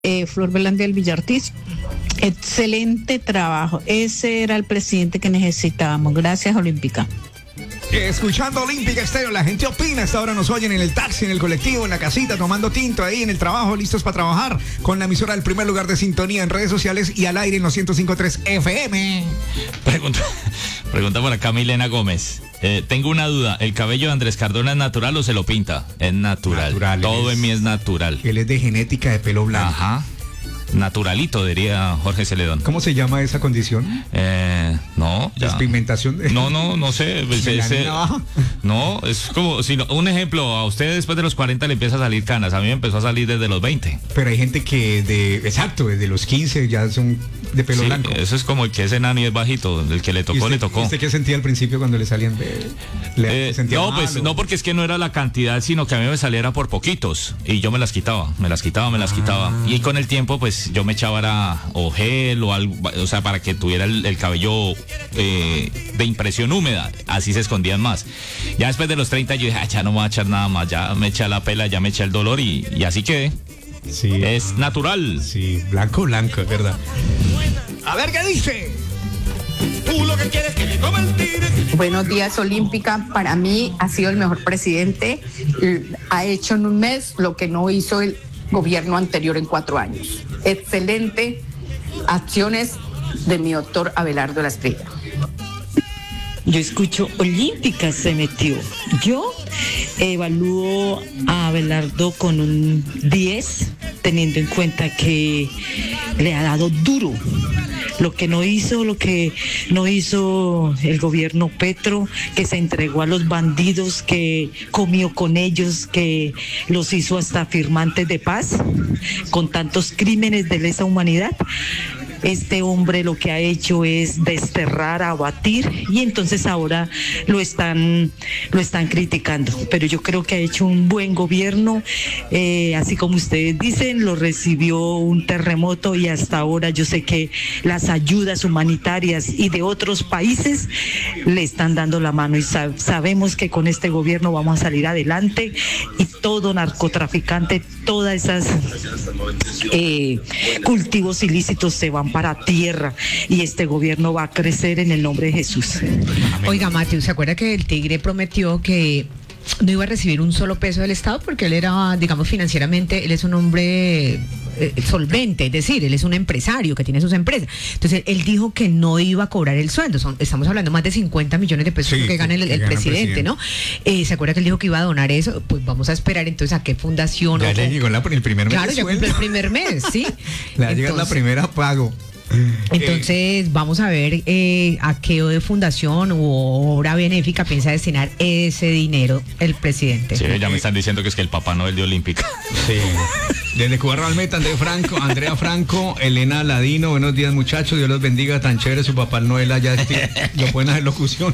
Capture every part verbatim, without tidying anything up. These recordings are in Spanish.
eh, Flor Belandia del Villartiz. Excelente trabajo. Ese era el presidente que necesitábamos. Gracias, Olímpica. Escuchando Olímpica Estéreo, la gente opina. Hasta ahora nos oyen en el taxi, en el colectivo, en la casita, tomando tinto ahí en el trabajo, listos para trabajar con la emisora del primer lugar de sintonía en redes sociales y al aire en los ciento cinco punto tres F M. Pregunta, pregunta por acá Milena Gómez. Eh, tengo una duda, ¿el cabello de Andrés Cardona es natural o se lo pinta? Es natural. natural Todo es, en mí es natural. Él es de genética de pelo blanco. Ajá. Naturalito, diría Jorge Celedón. ¿Cómo se llama esa condición? Eh, no. Ya. ¿Despigmentación? De... No, no, no sé. Es, es, no, es como, si no, un ejemplo, a usted después de los cuarenta le empieza a salir canas, a mí me empezó a salir desde los veinte. Pero hay gente que, de exacto, desde los quince ya son de pelo sí, blanco. Eso es como el que es enano y es bajito, el que le tocó, usted, le tocó. ¿Usted qué sentía al principio cuando le salían de...? Le eh, sentía no, pues, no, porque es que no era la cantidad, sino que a mí me saliera por poquitos, y yo me las quitaba, me las quitaba, me las ah. quitaba, y con el tiempo, pues, yo me echaba era o gel o algo, o sea, para que tuviera el, el cabello eh, de impresión húmeda, así se escondían más. Ya después de los treinta yo dije, ah, ya no me voy a echar nada más, ya me echa la pela, ya me echa el dolor y, y así quedé. Sí, es natural. Sí, blanco, blanco, es verdad. A ver qué dice. Tú lo que quieres que le coman tigres. Buenos días, Olímpica. Para mí ha sido el mejor presidente. Ha hecho en un mes lo que no hizo el gobierno anterior en cuatro años. Excelente acciones de mi doctor Abelardo Lasprilla. Yo escucho Olímpica se metió. Yo evalúo a Abelardo con un diez, teniendo en cuenta que le ha dado duro. Lo que no hizo, lo que no hizo el gobierno Petro, que se entregó a los bandidos, que comió con ellos, que los hizo hasta firmantes de paz, con tantos crímenes de lesa humanidad. Este hombre lo que ha hecho es desterrar, abatir, y entonces ahora lo están, lo están criticando. Pero yo creo que ha hecho un buen gobierno, eh, así como ustedes dicen, lo recibió un terremoto y hasta ahora yo sé que las ayudas humanitarias y de otros países le están dando la mano y sab- sabemos que con este gobierno vamos a salir adelante y todo narcotraficante, todas esas eh, cultivos ilícitos se van para tierra y este gobierno va a crecer en el nombre de Jesús. Oiga, Mateo, ¿se acuerda que el Tigre prometió que no iba a recibir un solo peso del Estado porque él era, digamos, financieramente, él es un hombre eh, solvente, es decir, él es un empresario que tiene sus empresas? Entonces, él dijo que no iba a cobrar el sueldo. Son, estamos hablando más de cincuenta millones de pesos sí, que gana el, el, el presidente, presidente, ¿no? Eh, ¿Se acuerda que él dijo que iba a donar eso? Pues vamos a esperar entonces a qué fundación. Ya le llegó la, el primer mes. Claro, ya cumple el primer mes, ¿sí? Le va a llegar la primera pago. Entonces eh, vamos a ver eh, a qué fundación u obra benéfica piensa destinar ese dinero el presidente. Sí, ya me están diciendo que es que el Papá Noel de Olímpica. Sí. Desde Cuba Realmente, Andrea Franco, Andrea Franco, Elena Ladino, buenos días muchachos, Dios los bendiga, tan chévere su Papá Noel allá, este, lo pueden hacer locución.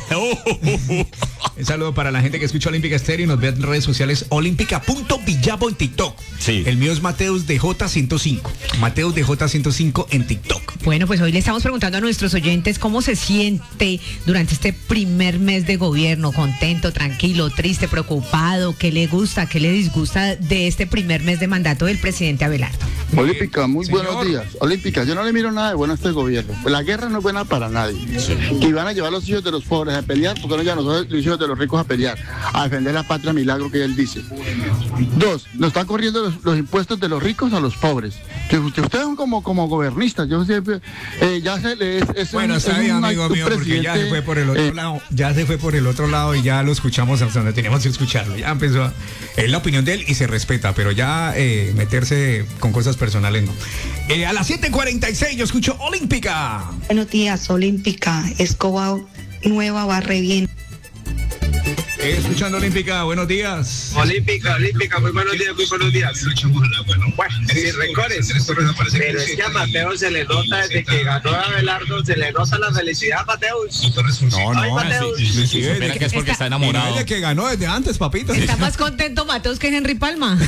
Un saludo para la gente que escucha Olímpica Estéreo y nos ve en redes sociales, olímpica punto villavo en TikTok. Sí. El mío es Mateus de J ciento cinco, Mateus de J ciento cinco en TikTok. Bueno, pues hoy le estamos preguntando a nuestros oyentes cómo se siente durante este primer mes de gobierno, contento, tranquilo, triste, preocupado, qué le gusta, qué le disgusta de este primer mes de mandato del presidente Abelardo. Olímpica, muy Señor. buenos días. Olímpica, yo no le miro nada de bueno a este gobierno. La guerra no es buena para nadie. Sí. Que van a llevar a los hijos de los pobres a pelear, porque no ya nosotros los hijos de los ricos a pelear, a defender la patria milagro que él dice. Dos, nos están corriendo los, los impuestos de los ricos a los pobres. Que ustedes son como, como gobernistas, yo siempre, eh, ya se es, es Bueno, un, está es bien, un, amigo un mío, porque ya se fue por el otro eh, lado, ya se fue por el otro lado y ya lo escuchamos hasta donde teníamos que escucharlo. Ya empezó, a, es la opinión de él y se respeta, pero ya eh, meterse con cosas personales no. Eh, a las siete cuarenta y seis yo escucho Olímpica. Buenos días, Olímpica. Escoba Nueva barre bien. Eh, escuchando Olímpica, buenos días. Olímpica, Olímpica, muy buenos días, muy buenos días. Bueno, sin rencores, pero es que a Mateo se le nota desde que ganó a Abelardo, se le nota la felicidad a Mateo. No, no, Ay, Mateo. Sí, sí, sí, supera que es porque está enamorado. Desde que ganó desde antes, papito. Está más contento Mateus que Henry Palma.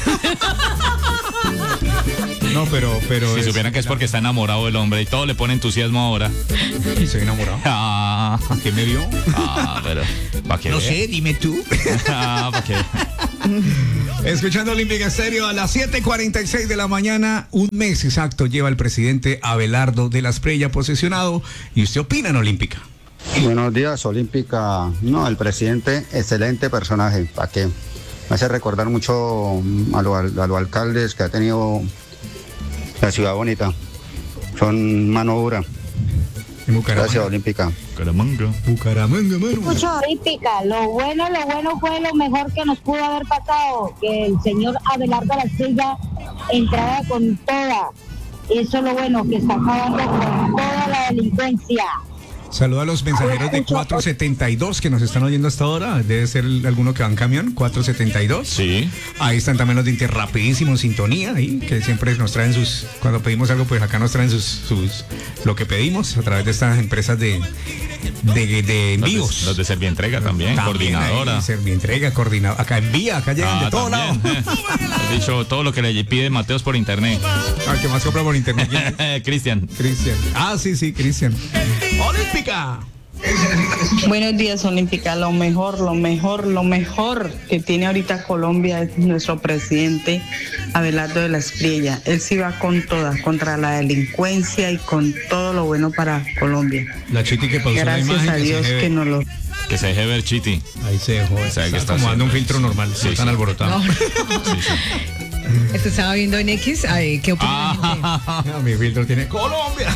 No, pero, pero. Si supieran que es porque está enamorado el hombre y todo le pone entusiasmo ahora. Sí, soy enamorado. Ah, ¿Qué me vio? ah, pero. ¿Para qué? No sé, dime tú. Ah, ¿para qué? Escuchando Olímpica Estéreo a las siete cuarenta y seis de la mañana, un mes exacto lleva el presidente Abelardo de la Espriella posesionado. ¿Y usted opina en Olímpica? Buenos días, Olímpica. No, el presidente, excelente personaje. ¿Para qué? Me hace recordar mucho a, lo, a los alcaldes que ha tenido la ciudad bonita. Son mano dura. Gracias, Olímpica. Bucaramanga. Bucaramanga, mano. Escucho Olímpica. Lo bueno, lo bueno fue lo mejor que nos pudo haber pasado. Que el señor Abelardo de la Espriella entraba con toda. Eso es lo bueno, que está acabando con toda la delincuencia. Saluda a los mensajeros de cuatrocientos setenta y dos que nos están oyendo hasta ahora. Debe ser alguno que va en camión, cuatrocientos setenta y dos. Sí. Ahí están también los de Interrapidísimo, Sintonía, ahí, que siempre nos traen sus, cuando pedimos algo, pues acá nos traen sus, sus lo que pedimos a través de estas empresas de, de, de envíos. Los de, los de Servientrega también, también coordinadora. Ahí, Servientrega, coordinadora. Acá envía, acá llegan ah, de todo lado. He dicho todo lo que le pide Mateos por internet. Ah, que más compra por internet. Cristian. Cristian. Ah, sí, sí, Cristian. Olímpica. Buenos días, Olímpica. Lo mejor, lo mejor, lo mejor que tiene ahorita Colombia es nuestro presidente Abelardo de la Espriella. Él sí va con todas, contra la delincuencia y con todo lo bueno para Colombia. La Chiti que pausó Gracias la imagen, a Dios que, que nos lo... Que se deje ver, Chiti. Ahí se dejó. O sea, que está como dando un filtro normal. Sí, están sí. alborotados. No. Sí, sí. Esto estaba viendo en X. Ay, ¿qué opina ah, la gente? Mi filtro tiene Colombia.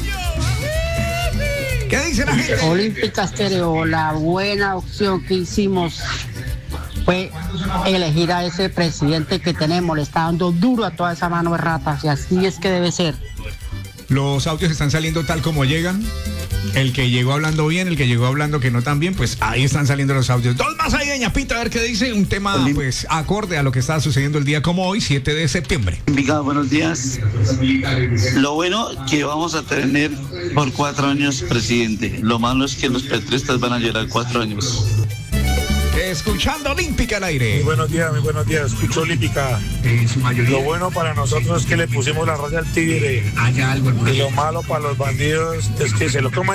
¿Qué dice la gente? Olímpica Estéreo, la buena opción que hicimos fue elegir a ese presidente que tenemos. Le está dando duro a toda esa mano de ratas y así es que debe ser. Los audios están saliendo tal como llegan. El que llegó hablando bien, el que llegó hablando que no tan bien, pues ahí están saliendo los audios. Dos más ahí, doña Pita, a ver qué dice. Un tema, pues, acorde a lo que está sucediendo el día como hoy, siete de septiembre. Olímpica, buenos días. Lo bueno que vamos a tener por cuatro años presidente. Lo malo es que los petristas van a llorar cuatro años. Escuchando Olímpica al aire. Muy buenos días, muy buenos días. Escucho Olímpica. Lo bueno para nosotros es que le pusimos la raya al tigre. Allá algo. Y lo malo para los bandidos es que se lo coman.